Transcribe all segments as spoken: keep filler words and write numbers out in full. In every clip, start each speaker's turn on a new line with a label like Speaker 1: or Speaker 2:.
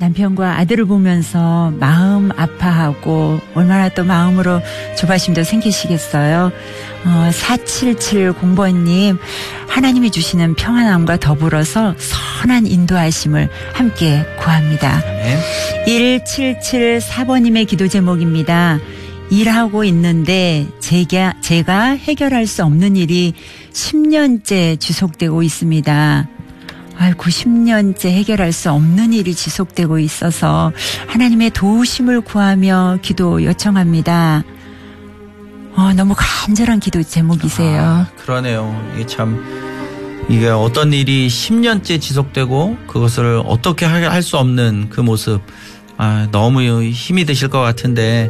Speaker 1: 남편과 아들을 보면서 마음 아파하고 얼마나 또 마음으로 조바심도 생기시겠어요. 어, 사칠칠공 번님 하나님이 주시는 평안함과 더불어서 선한 인도하심을 함께 구합니다.
Speaker 2: 네.
Speaker 1: 일칠칠사 번님의 기도 제목입니다. 일하고 있는데 제가, 제가 해결할 수 없는 일이 십 년째 지속되고 있습니다. 아이고 십 년째 해결할 수 없는 일이 지속되고 있어서 하나님의 도우심을 구하며 기도 요청합니다. 어, 너무 간절한 기도 제목이세요.
Speaker 2: 아, 그러네요. 이게 참 이게 어떤 일이 십 년째 지속되고 그것을 어떻게 할 수 없는 그 모습, 아, 너무 힘이 드실 것 같은데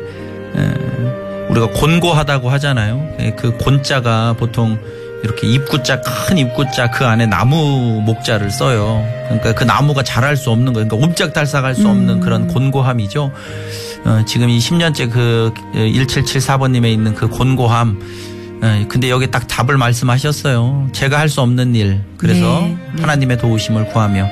Speaker 2: 에, 우리가 곤고하다고 하잖아요. 그 곤자가 보통 이렇게 입구자, 큰 입구자 그 안에 나무 목자를 써요. 그러니까 그 나무가 자랄 수 없는 거, 그러니까 옴짝달싹할 수 없는 음. 그런 곤고함이죠. 어, 지금 이 십 년째 그 일칠칠사 번님에 있는 그 곤고함. 어, 근데 여기 딱 답을 말씀하셨어요. 제가 할 수 없는 일. 그래서 네, 네. 하나님의 도우심을 구하며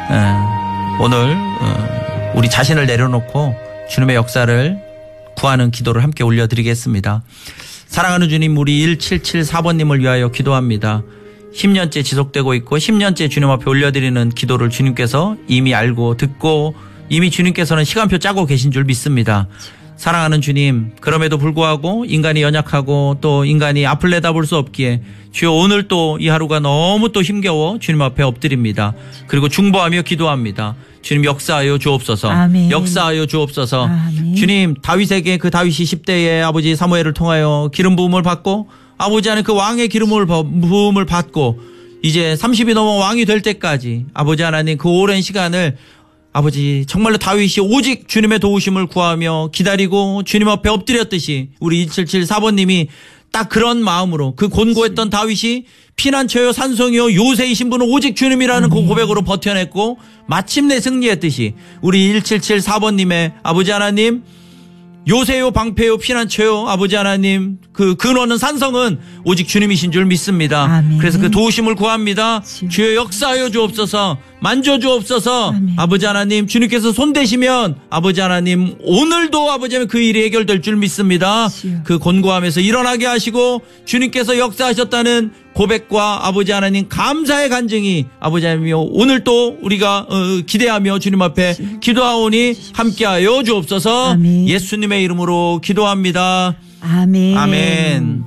Speaker 2: 어, 오늘 어, 우리 자신을 내려놓고 주님의 역사를 구하는 기도를 함께 올려드리겠습니다. 사랑하는 주님, 우리 일칠칠사 번님을 위하여 기도합니다. 십 년째 지속되고 있고 십 년째 주님 앞에 올려드리는 기도를 주님께서 이미 알고 듣고 이미 주님께서는 시간표 짜고 계신 줄 믿습니다. 사랑하는 주님, 그럼에도 불구하고 인간이 연약하고 또 인간이 앞을 내다볼 수 없기에 주여 오늘 또 이 하루가 너무 또 힘겨워 주님 앞에 엎드립니다. 그리고 중보하며 기도합니다. 주님 역사하여 주옵소서. 아멘. 역사하여 주옵소서. 아멘. 주님, 다윗에게 그 다윗이 십 대에 아버지 사무엘을 통하여 기름 부음을 받고 아버지 안에 그 왕의 기름 부음을 받고 이제 삼십이 넘어 왕이 될 때까지 아버지 하나님 그 오랜 시간을 아버지 정말로 다윗이 오직 주님의 도우심을 구하며 기다리고 주님 앞에 엎드렸듯이 우리 일칠칠사 번님이 딱 그런 마음으로 그 곤고했던 다윗이 피난처요 산성이요 요새이신 분은 오직 주님이라는 그 고백으로 버텨냈고 마침내 승리했듯이 우리 일칠칠사 번님의 아버지 하나님 요새요 방패요 피난처요 아버지 하나님 그 근원은 산성은 오직 주님이신 줄 믿습니다. 아멘. 그래서 그 도우심을 구합니다. 주여, 주여 역사하여 주옵소서. 만져주옵소서. 아멘. 아버지 하나님 주님께서 손대시면 아버지 하나님 오늘도 아버지 하나님 그 일이 해결될 줄 믿습니다. 주여. 그 곤고함에서 일어나게 하시고 주님께서 역사하셨다는 고백과 아버지 하나님 감사의 간증이 아버지 하나님 오늘 또 우리가 기대하며 주님 앞에 기도하오니 함께하여 주옵소서. 아멘. 예수님의 이름으로 기도합니다.
Speaker 1: 아멘.
Speaker 2: 아멘.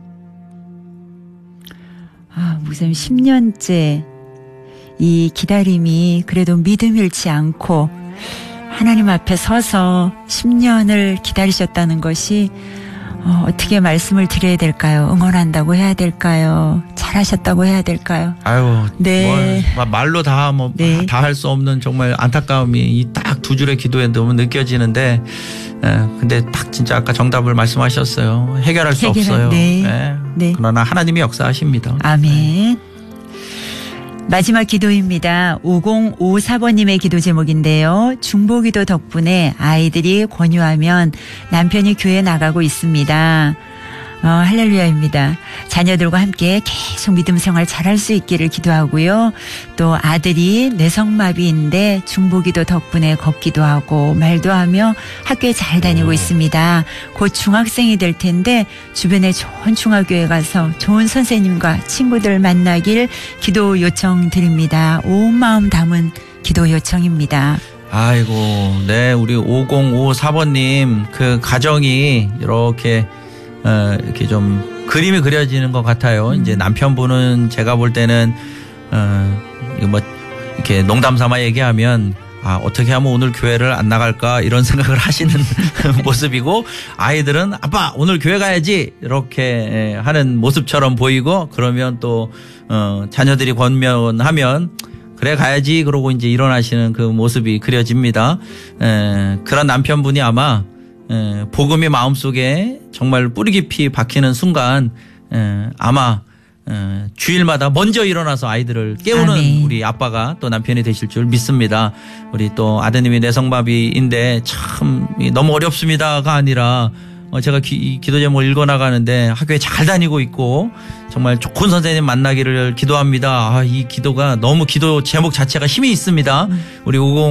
Speaker 1: 아, 목사님 십 년째 이 기다림이 그래도 믿음 잃지 않고 하나님 앞에 서서 십 년을 기다리셨다는 것이 어, 어떻게 말씀을 드려야 될까요? 응원한다고 해야 될까요? 잘하셨다고 해야 될까요?
Speaker 2: 아유,
Speaker 1: 네.
Speaker 2: 뭐, 말로 다 뭐
Speaker 1: 네.
Speaker 2: 다 할 수 없는 정말 안타까움이 이 딱 두 줄의 기도에 너무 느껴지는데, 에, 근데 딱 진짜 아까 정답을 말씀하셨어요. 해결할 수 해결할, 없어요.
Speaker 1: 네.
Speaker 2: 에,
Speaker 1: 네.
Speaker 2: 그러나 하나님이 역사하십니다.
Speaker 1: 아멘. 네. 마지막 기도입니다. 오공오사 번님의 기도 제목인데요. 중보기도 덕분에 아이들이 권유하면 남편이 교회 나가고 있습니다. 어, 할렐루야입니다. 자녀들과 함께 계속 믿음 생활 잘할 수 있기를 기도하고요. 또 아들이 뇌성마비인데 중보기도 덕분에 걷기도 하고 말도 하며 학교에 잘 다니고 있습니다. 곧 중학생이 될 텐데 주변에 좋은 중학교에 가서 좋은 선생님과 친구들 만나길 기도 요청 드립니다. 온 마음 담은 기도 요청입니다.
Speaker 2: 아이고, 네, 우리 오공오사 번님 그 가정이 이렇게 어, 이렇게 좀 그림이 그려지는 것 같아요. 음. 이제 남편분은 제가 볼 때는 어, 이거 뭐 이렇게 농담 삼아 얘기하면 아, 어떻게 하면 오늘 교회를 안 나갈까 이런 생각을 하시는 모습이고 아이들은 아빠 오늘 교회 가야지 이렇게 하는 모습처럼 보이고 그러면 또 어, 자녀들이 권면하면 그래 가야지 그러고 이제 일어나시는 그 모습이 그려집니다. 에, 그런 남편분이 아마 에, 복음이 마음속에 정말 뿌리 깊이 박히는 순간 에, 아마 에, 주일마다 먼저 일어나서 아이들을 깨우는 아멘. 우리 아빠가 또 남편이 되실 줄 믿습니다. 우리 또 아드님이 뇌성마비인데 참 너무 어렵습니다가 아니라 어, 제가 기, 기도 제목을 읽어나가는데 학교에 잘 다니고 있고 정말 좋은 선생님 만나기를 기도합니다. 아, 이 기도가 너무 기도 제목 자체가 힘이 있습니다. 우리 오공